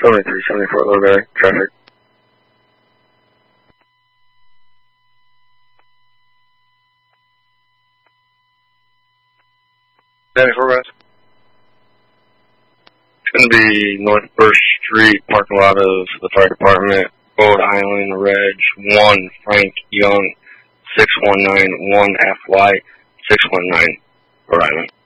7374 Low Valley, traffic. Guys. It's going to be North First Street, parking lot of the fire department, Rhode Island, Reg 1, Frank Young, 6191 FY, 619, Rhode Island.